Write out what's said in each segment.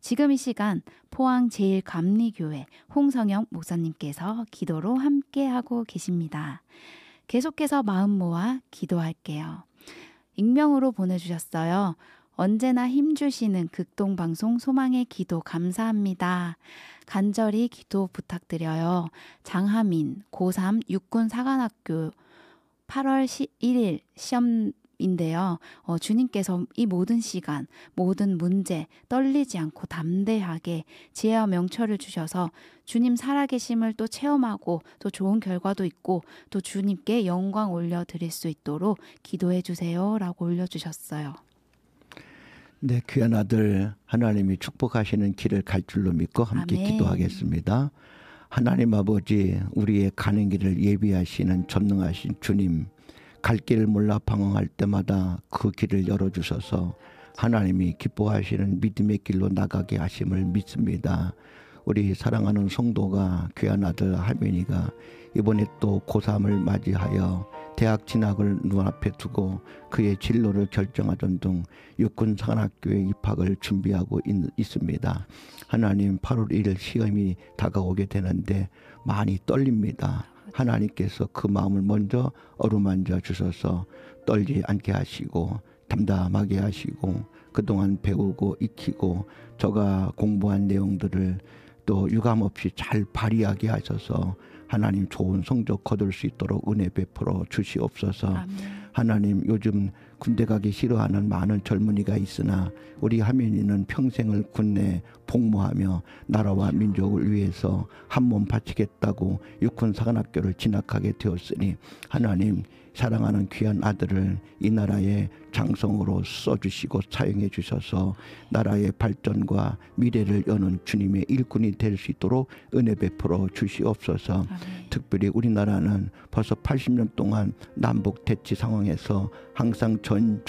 지금 이 시간 포항 제1감리교회 홍성영 목사님께서 기도로 함께하고 계십니다. 계속해서 마음 모아 기도할게요. 익명으로 보내주셨어요. 언제나 힘주시는 극동방송 소망의 기도 감사합니다. 간절히 기도 부탁드려요. 장하민 고3 육군사관학교 8월 1일 시험인데요. 주님께서 이 모든 시간, 모든 문제 떨리지 않고 담대하게 지혜와 명철을 주셔서 주님 살아계심을 또 체험하고 또 좋은 결과도 있고 또 주님께 영광 올려드릴 수 있도록 기도해 주세요 라고 올려주셨어요. 네, 귀한 아들 하나님이 축복하시는 길을 갈 줄로 믿고 함께 아멘. 기도하겠습니다. 하나님 아버지, 우리의 가는 길을 예비하시는 전능하신 주님, 갈 길을 몰라 방황할 때마다 그 길을 열어주셔서 하나님이 기뻐하시는 믿음의 길로 나가게 하심을 믿습니다. 우리 사랑하는 성도가 귀한 아들 하민이가 이번에 또 고3을 맞이하여 대학 진학을 눈앞에 두고 그의 진로를 결정하던 등 육군사관학교에 입학을 준비하고 있습니다. 하나님, 8월 1일 시험이 다가오게 되는데 많이 떨립니다. 하나님께서 그 마음을 먼저 어루만져 주셔서 떨지 않게 하시고 담담하게 하시고 그동안 배우고 익히고 저가 공부한 내용들을 또 유감없이 잘 발휘하게 하셔서 하나님 좋은 성적 거둘 수 있도록 은혜 베풀어 주시옵소서. 아멘. 하나님, 요즘 군대 가기 싫어하는 많은 젊은이가 있으나 우리 하민이는 평생을 군내 복무하며 나라와 민족을 위해서 한 몸 바치겠다고 육군사관학교를 진학하게 되었으니 하나님, 사랑하는 귀한 아들을 이 나라의 장성으로 써주시고 사용해 주셔서 나라의 발전과 미래를 여는 주님의 일꾼이 될 수 있도록 은혜 베풀어 주시옵소서. 아멘. 특별히 우리나라는 벌써 80년 동안 남북 대치 상황에서 항상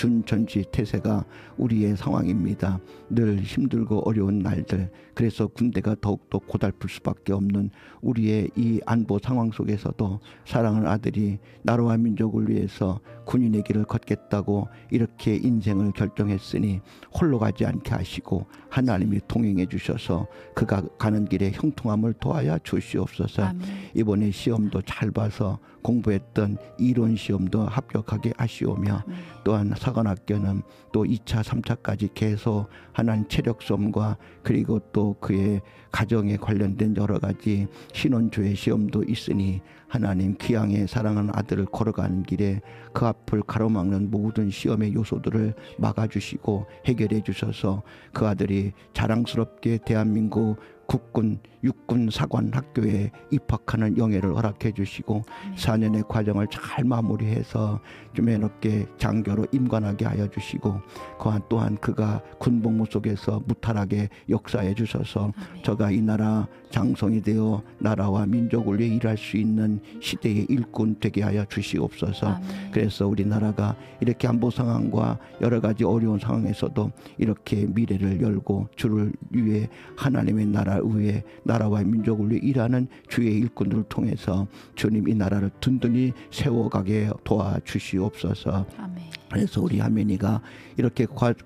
준전시 태세가 우리의 상황입니다. 늘 힘들고 어려운 날들, 그래서 군대가 더욱더 고달플 수밖에 없는 우리의 이 안보 상황 속에서도 사랑하는 아들이 나라와 민족을 위해서 군인의 길을 걷겠다고 이렇게 인생을 결정했으니 홀로 가지 않게 하시고 하나님이 동행해 주셔서 그가 가는 길에 형통함을 도하여 주시옵소서. 아멘. 이번에 시험도 잘 봐서 공부했던 이론 시험도 합격하게 하시오며 아멘. 또한 사관학교는 또 2차, 3차까지 계속 하나님 체력 시험과 그리고 또 그의 가정에 관련된 여러 가지 신원조회 시험도 있으니 하나님, 귀향의 사랑하는 아들을 걸어가는 길에 그 앞을 가로막는 모든 시험의 요소들을 막아주시고 해결해 주셔서 그 아들이 자랑스럽게 대한민국 국군 육군 사관 학교에 입학하는 영예를 허락해 주시고 4년의 과정을 잘 마무리해서 좀 해롭게 장교로 임관하게 하여 주시고 또한 그가 군복무 속에서 무탈하게 역사해 주셔서 저가 이 나라 장성이 되어 나라와 민족을 위해 일할 수 있는 시대의 일꾼 되게 하여 주시옵소서. 아멘. 그래서 우리나라가 이렇게 안보 상황과 여러 가지 어려운 상황에서도 이렇게 미래를 열고 주를 위해 하나님의 나라 위해 나라와 민족을 위해 일하는 주의 일꾼들을 통해서 주님 이 나라를 든든히 세워가게 도와주시옵소서. 아멘. 그래서 우리 하민이가 이렇게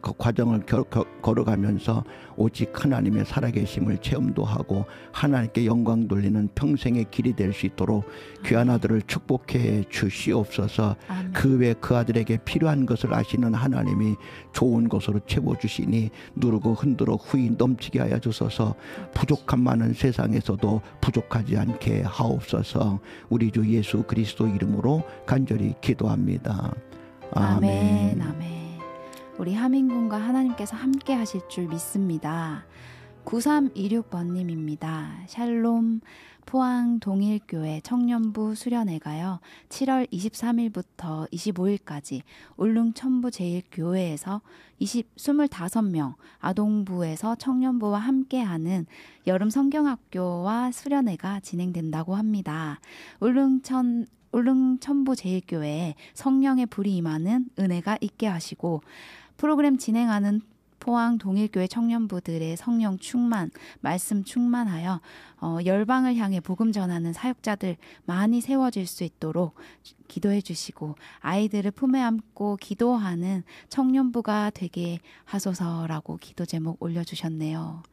과정을 걸어가면서 오직 하나님의 살아계심을 체험도 하고 하나님께 영광 돌리는 평생의 길이 될 수 있도록 귀한 아들을 축복해 주시옵소서. 그 외 그 아들에게 필요한 것을 아시는 하나님이 좋은 것으로 채워주시니 누르고 흔들어 후이 넘치게 하여 주소서. 부족한 많은 세상에서도 부족하지 않게 하옵소서. 우리 주 예수 그리스도 이름으로 간절히 기도합니다. 아멘. 아멘. 우리 하민군과 하나님께서 함께 하실 줄 믿습니다. 9326번님입니다. 샬롬 포항 동일교회 청년부 수련회가요. 7월 23일부터 25일까지 울릉 천부 제1교회에서 25명 아동부에서 청년부와 함께하는 여름 성경학교와 수련회가 진행된다고 합니다. 울릉 천부 제1교회에 성령의 불이 임하는 은혜가 있게 하시고 프로그램 진행하는 포항 동일교회 청년부들의 성령 충만, 말씀 충만하여 열방을 향해 복음 전하는 사역자들 많이 세워질 수 있도록 기도해 주시고 아이들을 품에 안고 기도하는 청년부가 되게 하소서라고 기도 제목 올려주셨네요.